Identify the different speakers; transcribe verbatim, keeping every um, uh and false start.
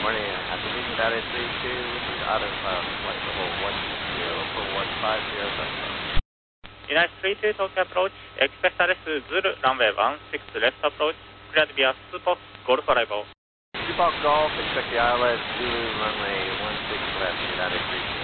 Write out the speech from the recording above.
Speaker 1: Morning, I believe United three two, this is out of uh, flexible one zero for one five zero Delta.
Speaker 2: United three two Tokyo approach, expect arrest Zulu, runway one six left approach, cleared via Super Golf arrival.
Speaker 1: Super Golf, expect the I L S Zulu, runway one six left, United three two.